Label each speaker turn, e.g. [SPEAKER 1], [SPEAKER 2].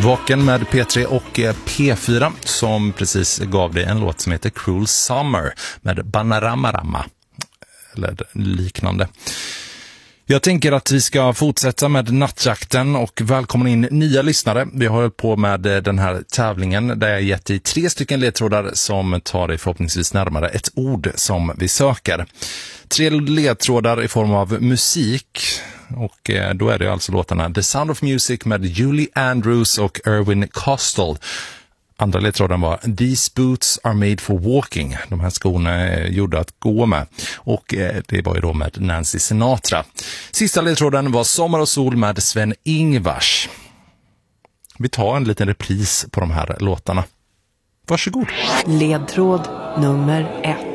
[SPEAKER 1] Vaken med P3 och P4 som precis gav dig en låt som heter Cruel Summer med Bananarama eller liknande. Jag tänker att vi ska fortsätta med nattjakten och välkomna in nya lyssnare. Vi har hållit på med den här tävlingen där jag gett dig 3 stycken ledtrådar som tar dig förhoppningsvis närmare ett ord som vi söker. 3 ledtrådar i form av musik. Och då är det alltså låtarna The Sound of Music med Julie Andrews och Irwin Kostal. Andra ledtråden var These boots are made for walking. De här skorna är gjorda att gå med. Och det var ju då med Nancy Sinatra. Sista ledtråden var Sommar och sol med Sven-Ingvars. Vi tar en liten repris på de här låtarna. Varsågod.
[SPEAKER 2] Ledtråd nummer 1.